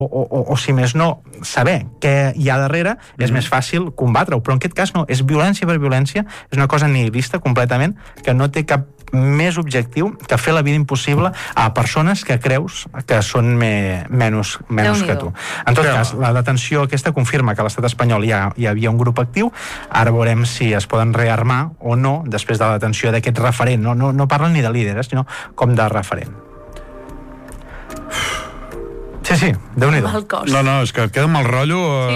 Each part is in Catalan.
o si més no, saber què hi ha darrere, és més fàcil combatre-ho, però en aquest cas no, és violència per violència, és una cosa nihilista completament, que no té cap més objectiu que fer la vida impossible a persones que creus que són menys que tu. En tot cas, la detenció aquesta confirma que a l'estat espanyol hi havia un grup actiu, ara veurem si es poden rearmar o no després de la detenció d'aquest referent, no parlen ni de líder, sinó com de referent. Sí, Déu-n'hi-do. No, és que queda mal rotllo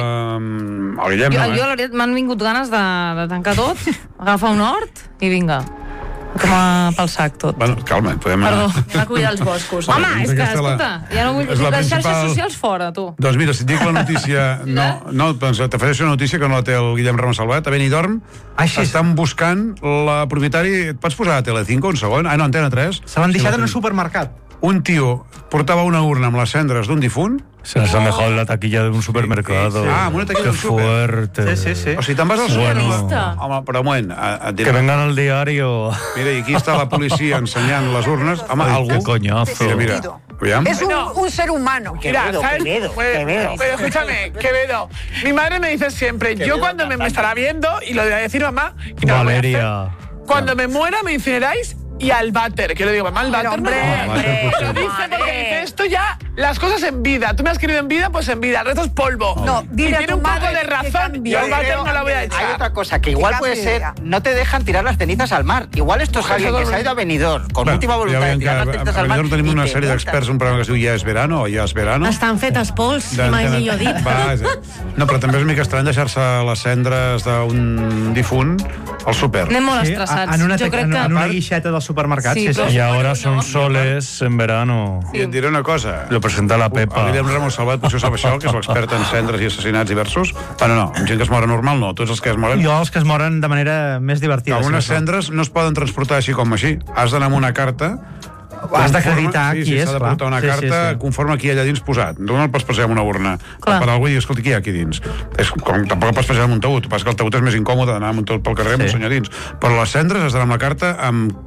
el Guillem. Jo, la veritat, m'han vingut ganes de tancar tot, agafar un hort i vinga. Com pel sac tot. Bueno, calma, podem anar. Perdó, anem a cuidar els boscos. Home, és que, escolta, ja no vull dir les xarxes socials fora, tu. Doncs mira, si et dic la notícia... No, t'ofereixo una notícia que no la té el Guillem Ramos Salvat. A Benidorm estan buscant la propietari... Et pots posar a Telecinco un segon? No, Antena 3. Se l'han deixat en un supermercat. Un tio portava una urna amb les cendres d'un difunt. Se les han dejado en la taquilla de un supermercado. Amb una taquilla d'un súper. Qué fuerte. Sí. O sigui, te'n vas al súper. Bueno. Home, però un moment. Que vengan al diario. Mira, i aquí està la policia ensenyant les urnes. Home, algú... Qué coñazo. Mira. Es un ser humano. Quevedo. Pero escúchame, Quevedo. Mi madre me dice siempre, yo cuando me estará viendo, y lo voy a decir mamá, y no Valeria. lo voy a hacer, cuando me muera me incineráis y al váter, que le digo, mamá, al váter hombre, lo dice porque dice, esto ya, las cosas en vida, tú me has querido en vida, pues en vida, el resto es polvo. No, dile y tiene un poco de razón, yo al váter no la voy a echar. Hay otra cosa, que igual puede ser, no te dejan tirar las cenizas al mar. Igual esto es alguien que se ha ido a Benidorm, con última voluntad de tirar las cenizas al mar. A Benidorm tenim una sèrie d'experts, un programa que es diu Ja és verano, o Ja és verano. Estan fetes pols, mai millor dit. No, però també és una mica estrany deixar-se les cendres d'un difunt al súper. Anem molt estressats. En una guixeta del supermercat, sí. Y ahora son soles en verano. I et diré una cosa. Lo presenta la Pepa. El Guillem Ramos Salvat, potser sap això, que és l'expert en cendres i assassinats diversos. No, gent que es mora normal no, tots els que es moren... Jo els que es moren de manera més divertida. Algunes cendres no es poden transportar així com així. Has d'anar amb una carta... Has d'acreditar qui és, s'ha de portar una carta conforme qui hi ha allà dins posat. Tu no el pots passar amb una urna. Per algú i dir, escolta, qui hi ha aquí dins? Tampoc el pots passar amb un taüt. El taüt és més incòmode d'anar amb un taüt pel carrer amb un senyor dins. Però les cendres has d'anar amb la carta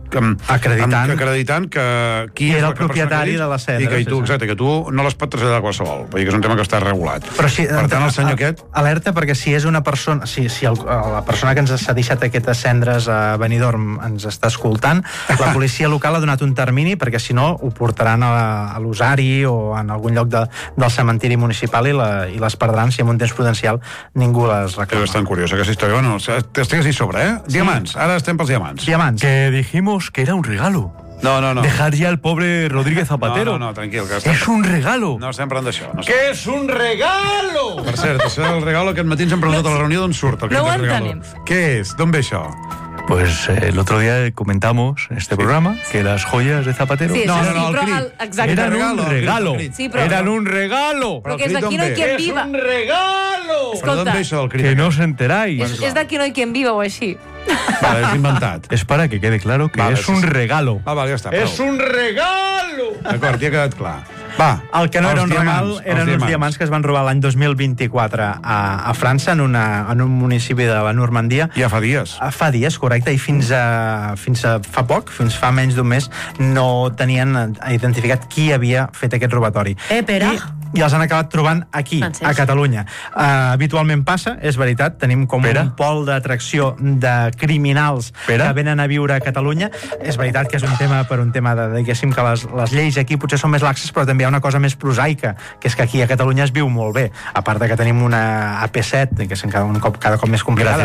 acreditant que qui és el propietari de les cendres. I que tu no les pot traslladar a qualsevol. Vull dir que és un tema que està regulat. Per tant, el senyor aquest... Alerta, perquè si és una persona... Si la persona que ens ha deixat aquestes cendres a Benidorm ens està escoltant, la policia local ha donat un termini perquè si no ho portaran a l'usari o en algun lloc del cementiri municipal i les perdran si en un temps prudencial ningú les reclama. És bastant curiosa aquesta història. Bueno, estigues així sobre, Diamants. Ara estem pels diamants. Que dijimos que era un regalo. No. Dejar ya al pobre Rodríguez Zapatero. No, tranquil. Es un regalo. No, estem parlant d'això. Que és un regalo! Per cert, això del regalo aquest matí ens hem preguntat a la reunió d'on surt. No ho entenem. Què és? D'on ve això? Pues el otro día comentamos en este programa que las joyas de Zapatero eran un regalo. Eran un regalo. Porque es de aquí no hay quien viva. ¡Es un regalo! Escolta, que no os enteráis. És d'aquí no hi quien viva o així. Vale, és inventat. Es para que quede claro que es un regalo. Vale, ja està. Es un regalo! D'acord, ja ha quedat clar. Va, el que no era un regal eren uns diamants que es van robar l'any 2024 a França, en un municipi de la Normandia. Ja fa dies. Fa dies, correcte, i fins a fa poc, fins fa menys d'un mes, no tenien identificat qui havia fet aquest robatori. I els han acabat trobant aquí, a Catalunya. Habitualment passa, és veritat, tenim com un pol d'atracció de criminals que venen a viure a Catalunya. És veritat que és un tema diguéssim, que les lleis aquí potser són més laxes, però també hi ha una cosa més prosaica, que és que aquí a Catalunya es viu molt bé. A part que tenim una AP7, que és cada cop més complicada,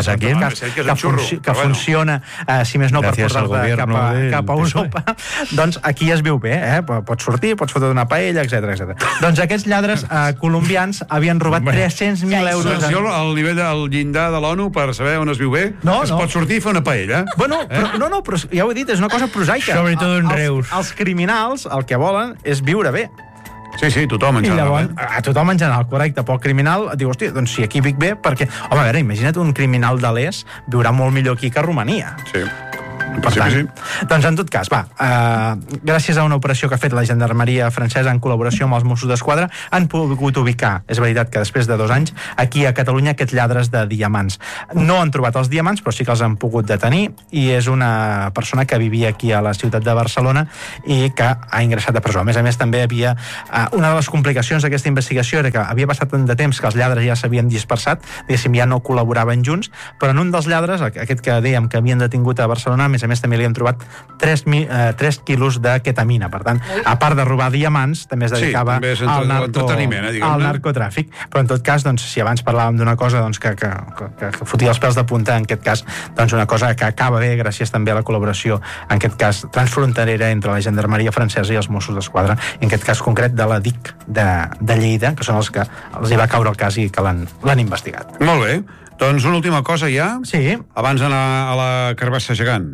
que funciona, si més no, per portar-te cap a Europa. Doncs aquí es viu bé, pots sortir, pots fotre una paella, etc. Doncs aquests lladres colombians havien robat 300.000 euros. Al nivell del llindar de l'ONU per saber on es viu bé, es pot sortir i fer una paella. Bueno, però ja ho he dit, és una cosa prosaica. Sobretot en Reus. Els criminals el que volen és viure bé. Sí, tothom en general. A tothom en general, correcte. Però el criminal diu, hòstia, doncs si aquí vic bé, perquè... Home, a veure, imagina't un criminal de l'est viurà molt millor aquí que a Romania. Sí. Per tant, doncs en tot cas, gràcies a una operació que ha fet la gendarmeria francesa en col·laboració amb els Mossos d'Esquadra, han pogut ubicar, és veritat que després de 2 anys, aquí a Catalunya aquests lladres de diamants. No han trobat els diamants, però sí que els han pogut detenir, i és una persona que vivia aquí a la ciutat de Barcelona i que ha ingressat a presó. A més, també havia... una de les complicacions d'aquesta investigació era que havia passat tant de temps que els lladres ja s'havien dispersat, diguéssim, ja no col·laboraven junts, però en un dels lladres, aquest que dèiem que havien detingut a Barcelona, a més també li han trobat 3 quilos de ketamina. Per tant, a part de robar diamants, també es dedicava al narcotràfic. Però en tot cas, doncs, si abans parlàvem d'una cosa que fotia els pèls de punta, en aquest cas, doncs una cosa que acaba bé gràcies també a la col·laboració, en aquest cas transfronterera, entre la gendarmeria francesa i els Mossos d'Esquadra, en aquest cas concret de la DIC de Lleida, que són els que els hi va caure el cas i que l'han investigat. Molt bé. Doncs una última cosa ja. Sí. Abans d'anar a la carbassa gegant.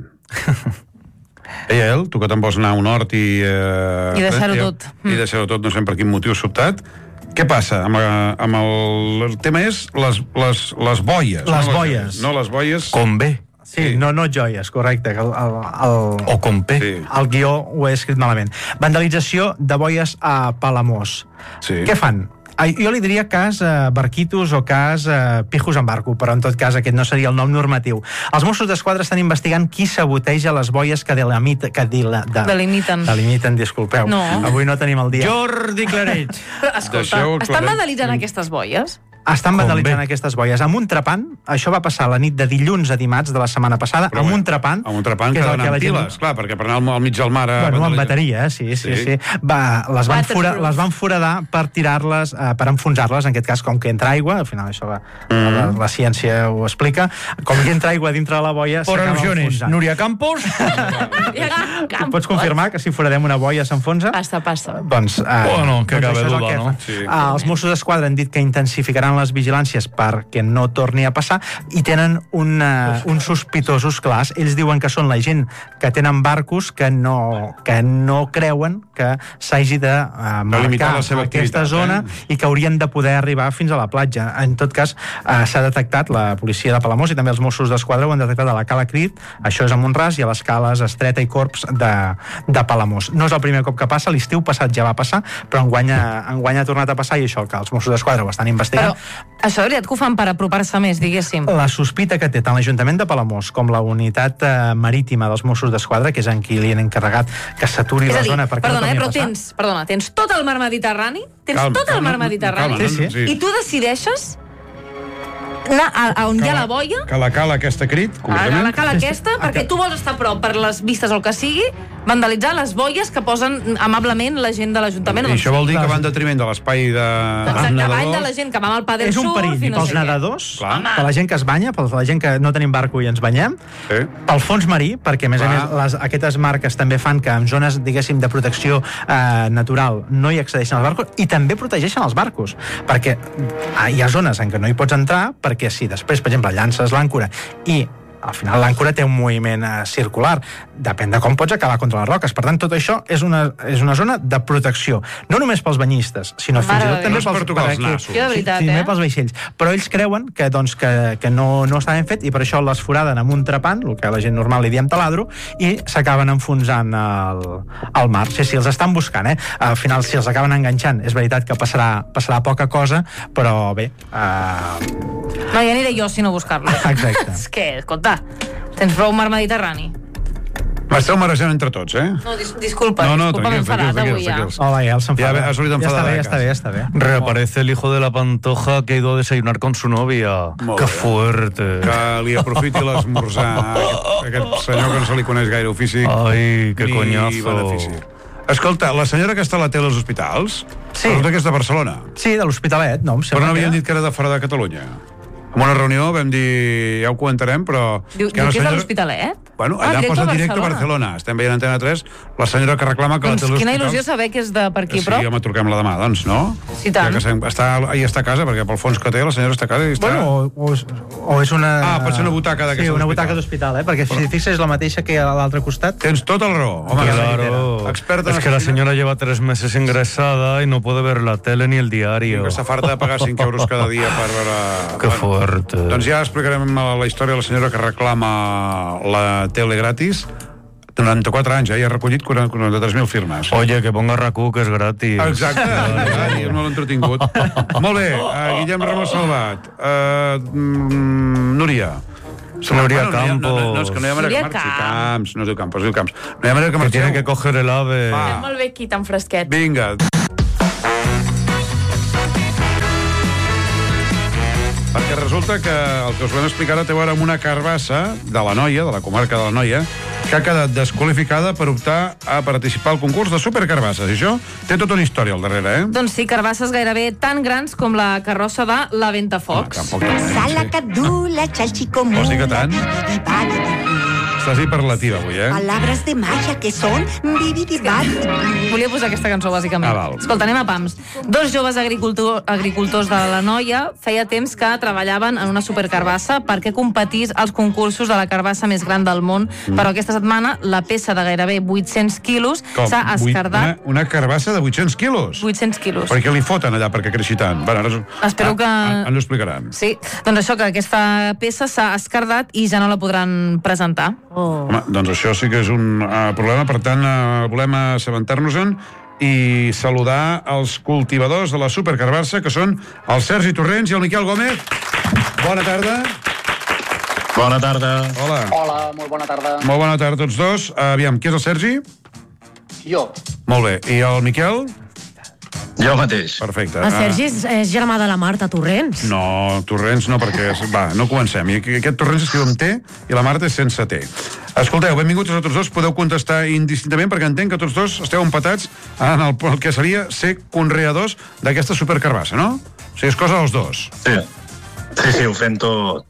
Tu que te'n vols anar a un hort i deixar-ho tot. I deixar-ho tot, no sé per quin motiu sobtat. Què passa? El tema és les boies. Les boies. No les boies... Com bé. Sí, no joies, correcte. O com P. Sí. El guió ho he escrit malament. Vandalització de boies a Palamós. Sí. Què fan? Jo li diria cas barquitos o cas pijos en barco, però en tot cas aquest no seria el nom normatiu. Els Mossos d'Esquadra estan investigant qui saboteja les boies que delimiten, disculpeu. No. Avui no tenim el dia. Jordi Claret. Escolta, estan vandalitzant aquestes boies? Estan vandalitzant aquestes boies amb un trepant. Això va passar la nit de dilluns a dimarts de la setmana passada, amb un trepant. Amb un trepant que donen piles, clar, perquè per anar al mig del mar... Bueno, amb bateria, sí. Les van foradar per tirar-les, per enfonsar-les, en aquest cas, com que entra aigua, al final això la ciència ho explica, com que entra aigua dintre de la boia, s'acaba enfonsant. Núria Campos? Pots confirmar que si foradem una boia s'enfonsa? Passa. Doncs, bueno, que cabe duda, no? Els Mossos d'Esquadra han dit que intensificaran les vigilàncies perquè no torni a passar i tenen uns sospitosos clars. Ells diuen que són la gent que tenen barcos que no creuen que s'hagi de marcar aquesta zona i que haurien de poder arribar fins a la platja. En tot cas, s'ha detectat, la policia de Palamós i també els Mossos d'Esquadra ho han detectat a la Cala Crit, això és a Mont-ras, i a les cales Estreta i Corps de Palamós. No és el primer cop que passa, l'estiu passat ja va passar, però enguany ha tornat a passar, i això que els Mossos d'Esquadra ho estan investigant. Però això és veritat que ho fan per apropar-se més, diguéssim. La sospita que té tant l'Ajuntament de Palamós com la unitat marítima dels Mossos d'Esquadra, que és en qui li han encarregat que s'aturi la zona perquè no torni a passar. Tens tot el mar Mediterrani? I tu decideixes anar on hi ha la boia? Que la cala aquesta Crit, concretament. La cala aquesta, perquè tu vols estar a prop per les vistes o el que sigui, vandalitzar les boies que posen amablement la gent de l'Ajuntament. I això vol dir que van en detriment de l'espai de nedadors. De la gent que va amb el pàdel surf. És un perill pels nedadors, per la gent que es banya, per la gent que no tenim barco i ens banyem, pel fons marí, perquè a més a més aquestes marques també fan que en zones, diguéssim, de protecció natural no hi accedeixen els barcos, i també protegeixen els barcos, perquè hi ha zones en què no hi pots entrar, perquè si després, per exemple, llances l'àncora i al final l'àncora té un moviment circular, depèn de com pots acabar contra les roques. Per tant, tot això és una zona de protecció, no només pels banyistes, sinó fins i tot també pels vaixells. Però ells creuen que no està ben fet, i per això les foraden amb un trepant, el que a la gent normal li diem taladro, i s'acaben enfonsant al mar. Si els estan buscant, al final si els acaben enganxant, és veritat que passarà poca cosa, però bé... No, ja aniré jo si no buscar-lo. Exacte. És que, escolta, tens prou mar Mediterrani. M'esteu marejant entre tots, No, disculpa, m'he enfadat avui ja. Hola, ja s'enfada. Ja està bé. Reaparece el hijo de la Pantoja que ha ido a desayunar con su novia. Que fuerte. Que li aprofiti l'esmorzar aquest senyor que no se li coneix gaire ofici. Ai, que conyazo. Escolta, la senyora que està a la tele als hospitals, resulta que és de Barcelona. Sí, de l'Hospitalet, no? Però no havien dit que era de fora de Catalunya. En una reunió vam dir, ja ho comentarem, però... Diu que és de l'Hospitalet? Bueno, allà posa directe a Barcelona. Estem veient Antena 3, la senyora que reclama que la té a l'hospital... Quina il·lusió saber que és de per aquí, prop. Sí, home, truquem-la demà, doncs, no? Sí, tant. Ahí està a casa, perquè pel fons que té, la senyora està a casa i està... Bueno, o és una... pot ser una butaca d'aquesta. Sí, una butaca d'hospital, perquè si fixes és la mateixa que a l'altre costat. Tens tota la raó. Home, claro. Es que la señora lleva 3 meses ingresada y no puede ver la tele ni el diario. Que s'afarta de pagar 5 euros cada dia per veure... Que fuerte. Mart. Doncs ja explicarem la història de la senyora que reclama la tele gratis. 94 anys, ja ha recollit 43.000 firmes. Oye, que ponga RAC1, que és gratis. Exacte, és molt entretingut. Molt bé, Guillem Ramos Salvat. Núria. Núria Campos. No, és que no hi ha manera que marxi. Camps, no es diu Campos, es diu Camps. No hi ha manera que marxi. Que tiene que coger el ave. És molt bé aquí, tan fresquet. Vinga. Perquè resulta que el que us vam explicar ara té a veure amb una carbassa de l'Anoia, de la comarca de l'Anoia, que ha quedat desqualificada per optar a participar al concurs de supercarbasses. I això té tota una història al darrere, Doncs sí, carbasses gairebé tan grans com la carrossa de la Ventafocs. Tampoc tant, Vols dir que tant? Estàs hiperlativa avui, Palabras de magia que són Volia posar aquesta cançó, bàsicament. Val. Escolta, anem a pams. Dos joves agricultors de l'Anoia feia temps que treballaven en una supercarbassa perquè competís als concursos de la carbassa més gran del món, però aquesta setmana la peça de gairebé 800 quilos s'ha escardat. Una carbassa de 800 quilos? 800 quilos. Per què li foten allà perquè creixi tant? Bueno, espero que... Ens ho explicaran. Sí, doncs això, que aquesta peça s'ha escardat i ja no la podran presentar. Home, doncs això sí que és un problema, per tant, volem assabentar-nos-en i saludar els cultivadors de la supercarbassa, que són el Sergi Torrents i el Miquel Gómez. Bona tarda. Bona tarda. Hola. Hola, molt bona tarda. Molt bona tarda a tots dos. Aviam, qui és el Sergi? Jo. Molt bé. I el Miquel? Jo mateix. Perfecte. El Sergi és germà de la Marta Torrents. No, Torrents no, perquè... Va, no comencem. I aquest Torrents escriu amb T i la Marta és sense T. Escolteu, benvinguts a tots dos. Podeu contestar indistintament perquè entenc que tots dos esteu empatats en el que seria ser conreadors d'aquesta supercarbassa, no? O sigui, és cosa dels dos. Sí, ho fem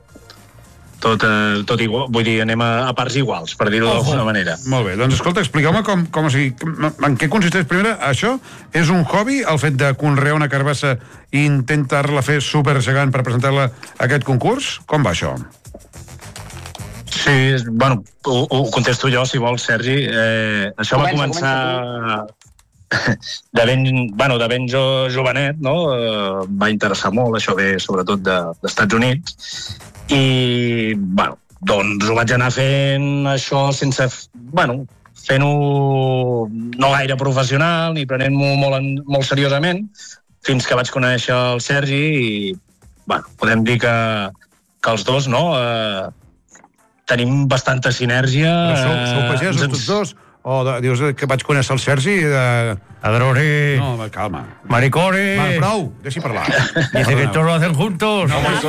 tot igual, vull dir, anem a parts iguals, per dir-ho d'alguna manera. Molt bé, doncs escolta, expliqueu-me com o sigui, en què consisteix primer això? És un hobby, el fet de conrear una carbassa i intentar-la fer supergegant per presentar-la a aquest concurs? Com va això? Sí, bueno, ho contesto jo, si vols, Sergi. Això va començar de ben jovenet, no? Va interessar molt, això ve sobretot d'Estats Units, i, bueno, doncs ho vaig anar fent això sense, fent-ho no gaire professional ni prenent-m'ho molt seriosament, fins que vaig conèixer el Sergi i, podem dir que els dos, no, tenim bastanta sinergia. Però sou pagesos tots dos? O dius que vaig conèixer el Sergi de... Adrori. No, calma. Maricore. Vale, prou, deixi parlar. Dice que todos lo hacen juntos.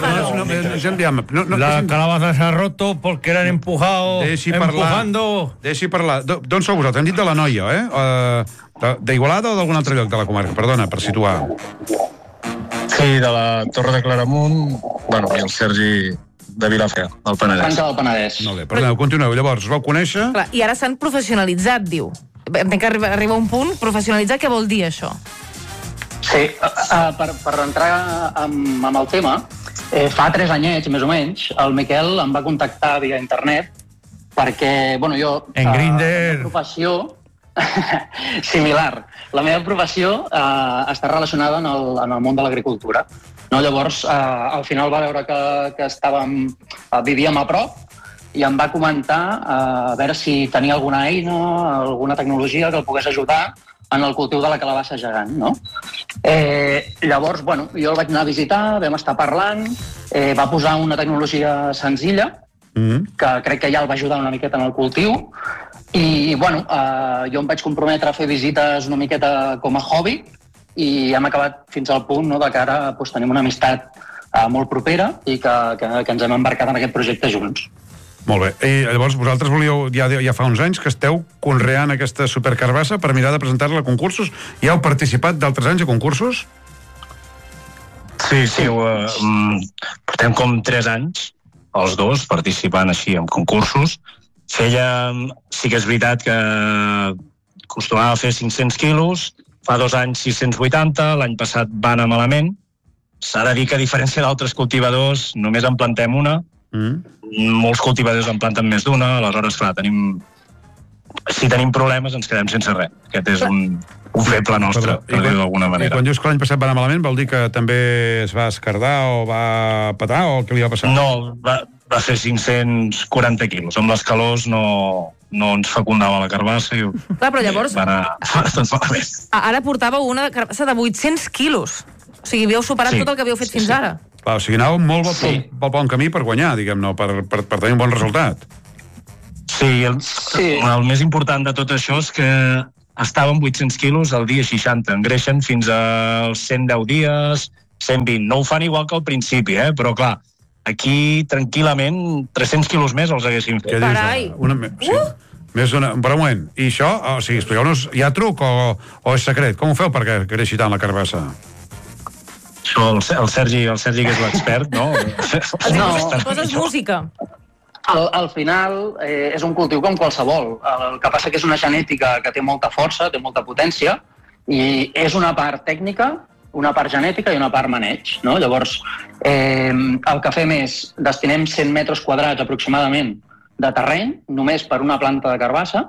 La calabaza se ha roto porque l'han empujado. Empujando. Deixi parlar. D'on sou vosaltres? Hem dit de l'Anoia, d'Igualada o d'algun altre lloc de la comarca? Perdona, per situar. Sí, de la Torre de Claramunt, i el Sergi de Vilafranca, del Penedès. Franca del Penedès. Molt bé, perdoneu, continueu. Llavors, us vau conèixer... Clar, i ara s'han professionalitzat, diu. Entenc que arriba un punt. Professionalitzar, què vol dir, això? Sí, per entrar amb el tema, fa 3 anyets, més o menys, el Miquel em va contactar via internet perquè, jo... En Grindr. La meva professió... similar. La meva professió està relacionada en el món de l'agricultura. Llavors, al final va veure que vivíem a prop i em va comentar a veure si tenia alguna eina, alguna tecnologia que el pogués ajudar en el cultiu de la calabassa gegant, no? Llavors, jo el vaig anar a visitar, vam estar parlant, va posar una tecnologia senzilla, que crec que ja el va ajudar una miqueta en el cultiu, i, jo em vaig comprometre a fer visites una miqueta com a hobby i hem acabat fins al punt que ara tenim una amistat molt propera i que ens hem embarcat en aquest projecte junts. Molt bé. I llavors vosaltres volíeu, ja fa uns anys que esteu conreant aquesta supercarbassa per mirar de presentar-la a concursos. Ja heu participat d'altres anys a concursos? Sí, portem com 3 anys, els dos, participant així en concursos. Sí que és veritat que acostumava a fer 500 quilos, fa 2 anys 680, l'any passat va anar malament. S'ha de dir que a diferència d'altres cultivadors només en plantem una, molts cultivadors en planten més d'una, aleshores, clar, tenim si tenim problemes ens quedem sense res. Aquest és un feble nostre, per dir-ho d'alguna manera. I quan dius que l'any passat va anar malament, vol dir que també es va escardar o va patar o què li va passar? No, va fer 540 quilos. Amb les calors no ens fecundava la carbassa i clar, però llavors va anar bastant malament. Ara portàveu una carbassa de 800 quilos. O sigui, havíeu superat tot el que havíeu fet fins ara. Clar, o sigui, anàveu molt pel bon camí per guanyar, diguem-ne, per tenir un bon resultat. Sí, el més important de tot això és que estàvem 800 quilos al dia 60. Engreixen fins als 110 dies, 120. No ho fan igual que al principi, però clar, aquí tranquil·lament 300 quilos més els haguéssim fet. Carai! Més per un moment. I això, o sigui, expliqueu-nos, hi ha truc o és secret? Com ho feu perquè creixi tant la carbassa? Això, el Sergi, que és l'expert, no? Poses música. Al final és un cultiu com qualsevol. El que passa que és una genètica que té molta força, té molta potència, i és una part tècnica, una part genètica i una part maneig, no? Llavors, el que fem és, destinem 100 metres quadrats aproximadament de terreny, només per una planta de carbassa.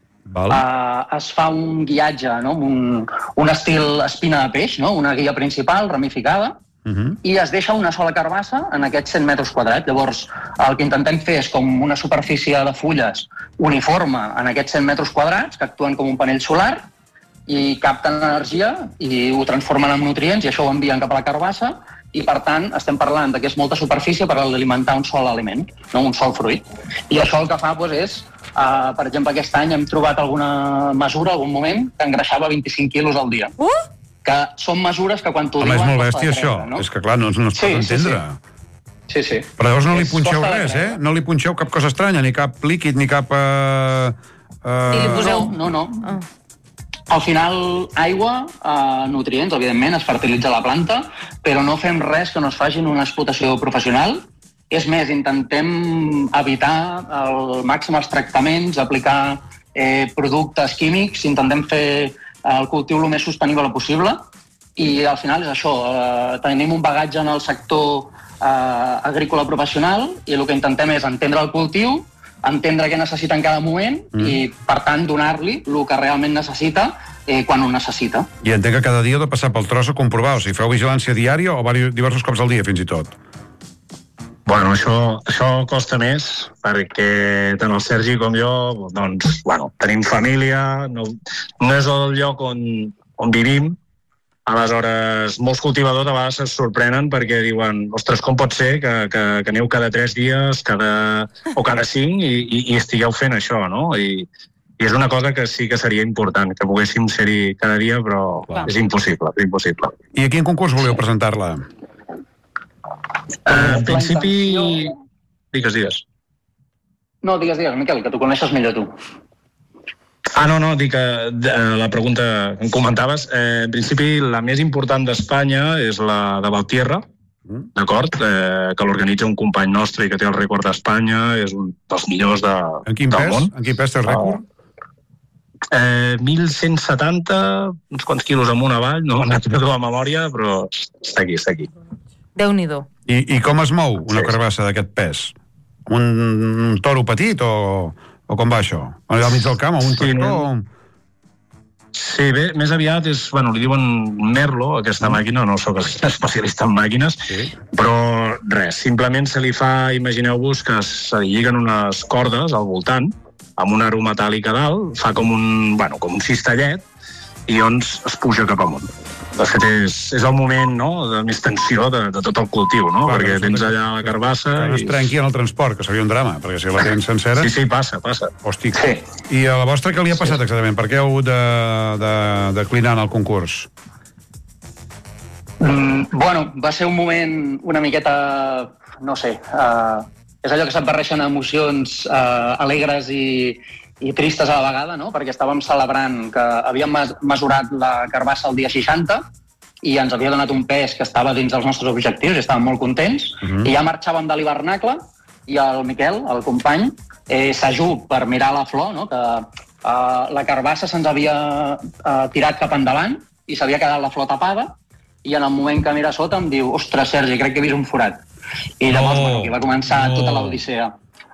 Es fa un guiatge, no? Un estil espina de peix, no? Una guia principal, ramificada, i es deixa una sola carbassa en aquests 100 metres quadrats. Llavors, el que intentem fer és com una superfície de fulles uniforme en aquests 100 metres quadrats, que actuen com un panell solar, i capten energia i ho transformen en nutrients, i això ho envien cap a la carbassa, i per tant estem parlant que és molta superfície per alimentar un sol aliment, no un sol fruit. I això el que fa és, per exemple, aquest any hem trobat alguna mesura, algun moment, que engreixava 25 quilos al dia. Que són mesures que quan t'ho diuen... Home, és molt bèstia, això. És que, clar, no es pot entendre. Sí. Però llavors no li punxeu res, No li punxeu cap cosa estranya, ni cap líquid, ni cap... I li poseu... No. Al final, aigua, nutrients, evidentment, es fertilitza la planta, però no fem res que no es faci en una explotació professional. És més, intentem evitar al màxim els tractaments, aplicar productes químics, intentem fer el cultiu el més sostenible possible, i al final és això, tenim un bagatge en el sector agrícola professional i el que intentem és entendre el cultiu, entendre què necessita en cada moment i, per tant, donar-li el que realment necessita quan ho necessita. I entenc que cada dia heu de passar pel tros a comprovar, o sigui, feu vigilància diària o diversos cops al dia, fins i tot? Bueno, això costa més, perquè tant el Sergi com jo, doncs, tenim família, no és el lloc on vivim. Aleshores, molts cultivadors a vegades es sorprenen perquè diuen, ostres, com pot ser que aneu cada 3 dies o cada 5 i estigueu fent això, no? I és una cosa que sí que seria important, que poguéssim ser-hi cada dia, però és impossible. I a quin concurs voleu presentar-la? En principi... Digues. No, digues, Miquel, que tu coneixes millor tu. No, dic que la pregunta que em comentaves, en principi la més important d'Espanya és la de Valtierra, d'acord? Que l'organitza un company nostre i que té el rècord d'Espanya, és un dels millors del món. En quin pes té el rècord? 1.170, uns quants quilos amunt avall, no m'ha anat de la memòria, però està aquí. Déu-n'hi-do. I com es mou una carbassa d'aquest pes? Un toro petit o com va això? Allà al mig del camp, o un tractor? Sí, bé, més aviat és, li diuen merlo, aquesta màquina, no soc especialista en màquines, però res, simplement se li fa, imagineu-vos que se li lliguen unes cordes al voltant, amb una aro metàl·lic a dalt, fa com un cistellet, i llavors es puja cap amunt. De fet, és el moment de més tensió de tot el cultiu, no? Perquè tens allà la carbassa... Que no es trenqui en el transport, que seria un drama, perquè si la tens sencera... Sí, passa. Hosti. I a la vostra què li ha passat exactament? Per què heu hagut de declinar en el concurs? Va ser un moment una miqueta, no sé, és allò que se't barreixen emocions alegres i tristes a la vegada, no? Perquè estàvem celebrant que havíem mesurat la carbassa el dia 60 i ens havia donat un pes que estava dins dels nostres objectius i estàvem molt contents. I ja marxàvem de l'hivernacle i el Miquel, el company, s'ajup per mirar la flor, no? Que la carbassa se'ns havia tirat cap endavant i s'havia quedat la flor tapada, i en el moment que mira sota em diu, ostres, Sergi, crec que he vist un forat. I llavors aquí va començar tota l'odissea.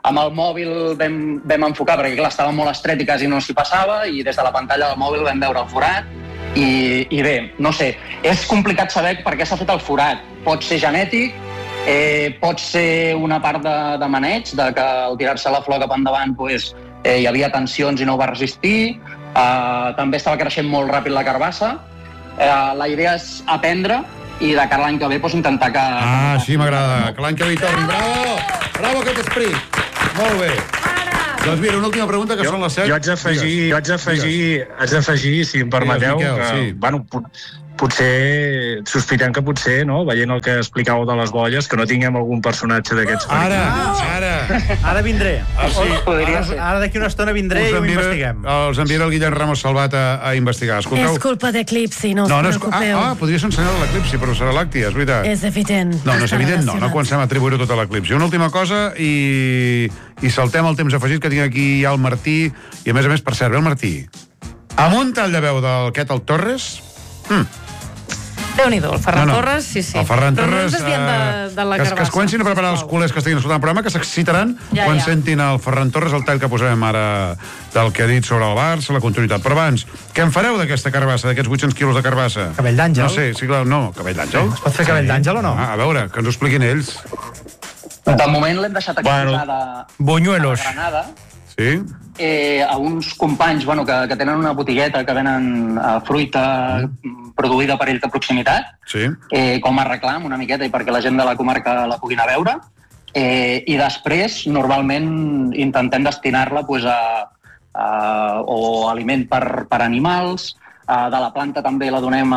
amb el mòbil vam enfocar, perquè clar, estava molt estret i quasi no s'hi passava, i des de la pantalla del mòbil vam veure el forat, i bé, no sé, és complicat saber per què s'ha fet el forat. Pot ser genètic, pot ser una part de maneig, de que al tirar-se la flor cap endavant hi havia tensions i no ho va resistir, també estava creixent molt ràpid la carbassa. La idea és aprendre i de cara a l'any que ve intentar que... Sí, m'agrada, que l'any que ve hi torni. Bravo! Bravo aquest esperit! Molt bé. Doncs mira, una última pregunta, que són les 7. Jo haig d'afegir, si em permeteu, que, bueno, potser, sospitem que potser, no, veient el que explicàveu de les bolles, que no tinguem algun personatge d'aquests. Ara vindré. Ara d'aquí una estona vindré i ho investiguem. Els enviaré el Guillem Ramos Salvat a investigar. És culpa d'Eclipsi, no us preocupeu. Podria ser un senyal de l'Eclipsi, però serà Làctia, és veritat. És evident. No és evident, no comencem a atribuir-ho tot a l'Eclipsi. Una última cosa i saltem el temps afegit, que tinc aquí ja el Martí, i a més, per cert, el Martí, amb un tall de veu del Ketal Torres... Déu-n'hi-do, el Ferran Torres, sí. El Ferran Torres, de la carbassa. Que es comencin a preparar els culers que estiguin escoltant el programa, que s'excitaran quan sentin el Ferran Torres, el tall que posarem ara del que ha dit sobre el Barça, la continuïtat. Però abans, què en fareu d'aquesta carbassa, d'aquests 800 quilos de carbassa? Cabell d'àngel? No sé, sí, clar, no, cabell d'àngel. Es pot fer cabell d'àngel o no? A veure, que ens ho expliquin ells. De moment l'hem deixat exposar de Granada. Sí? A uns companys que tenen una botigueta que venen fruita produïda per ells de proximitat, com a reclam una miqueta i perquè la gent de la comarca la puguin a veure, i després normalment intentem destinar-la o aliment per animals, de la planta també la donem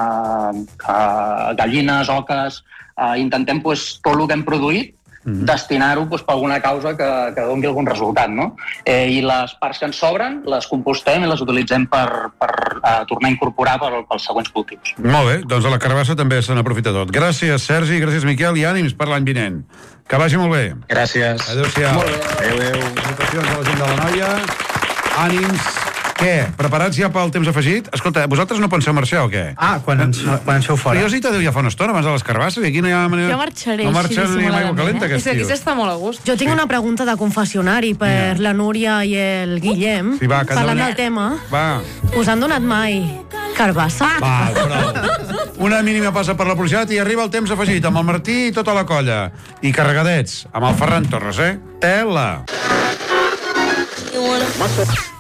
a gallines, oques, intentem tot el que hem produït destinar-ho per alguna causa que doni algun resultat, no? I les parts que ens sobren les compostem i les utilitzem per tornar a incorporar pels següents cultius. Molt bé, doncs a la carbassa també se n'aprofita tot. Gràcies, Sergi, gràcies, Miquel, i ànims per l'any vinent. Que vagi molt bé. Gràcies. Adéu-siau. Adéu. Salutacions a la gent de la Noia. Ànims. Què? Preparats ja pel temps afegit? Escolta, vosaltres no penseu marxar o què? Quan ens feu fora. Jo sí t'adeu ja fa una estona abans de les carbasses i aquí no hi ha manera... Jo marxaré. No marxen ni amb aigua calenta, aquest tio. Aquí s'està molt a gust. Jo tinc una pregunta de confessionari per la Núria i el Guillem. Parlant del tema. Us han donat mai carbassa? Prou. Una mínima passa per la publicitat i arriba el temps afegit amb el Martí i tota la colla. I carregadets, amb el Ferran Torres, Tela!